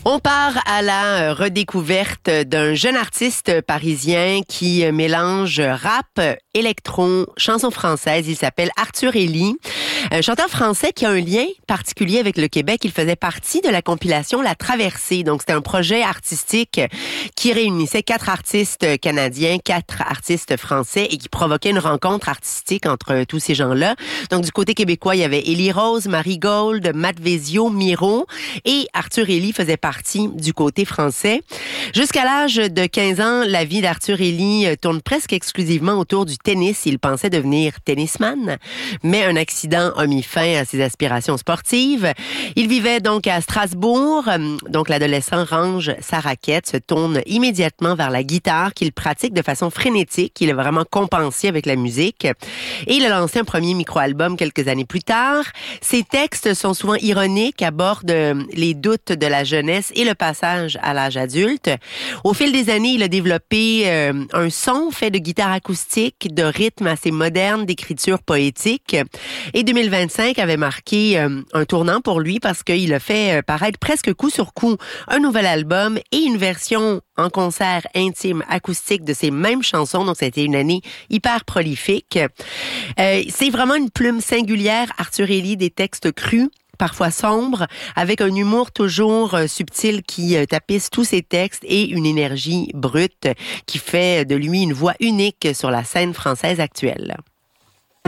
On part à la redécouverte d'un jeune artiste parisien qui mélange rap, électro, chanson française. Il s'appelle Arthur Ellie, un chanteur français qui a un lien particulier avec le Québec. Il faisait partie de la compilation La Traversée. Donc, c'était un projet artistique qui réunissait 4 artistes canadiens, 4 artistes français et qui provoquait une rencontre artistique entre tous ces gens-là. Donc, du côté québécois, il y avait Élie Rose, Marie Gold, Matt Vezio, Miro et Arthur Ellie faisait partie du côté français. Jusqu'à l'âge de 15 ans, la vie d'Arthur Ellie tourne presque exclusivement autour du tennis. Il pensait devenir tennisman, mais un accident a mis fin à ses aspirations sportives. Il vivait donc à Strasbourg. Donc, l'adolescent range sa raquette, se tourne immédiatement vers la guitare qu'il pratique de façon frénétique. Il a vraiment compensé avec la musique. Et il a lancé un premier micro-album quelques années plus tard. Ses textes sont souvent ironiques, abordent les doutes de la jeunesse et le passage à l'âge adulte. Au fil des années, il a développé un son fait de guitare acoustique, de rythme assez moderne, d'écriture poétique. Et 2025 avait marqué un tournant pour lui parce qu'il a fait paraître presque coup sur coup un nouvel album et une version en concert intime acoustique de ces mêmes chansons. Donc, ça a été une année hyper prolifique. C'est vraiment une plume singulière, Arthur Ellie, des textes crus, parfois sombre, avec un humour toujours subtil qui tapisse tous ses textes et une énergie brute qui fait de lui une voix unique sur la scène française actuelle.